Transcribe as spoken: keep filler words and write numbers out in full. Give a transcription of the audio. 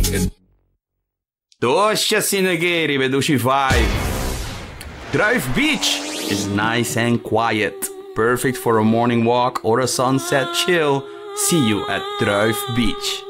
Tosha Sinagiri, Bedushi vibe. Druif Beach is nice and quiet. Perfect for a morning walk or a sunset chill. See you at Druif Beach.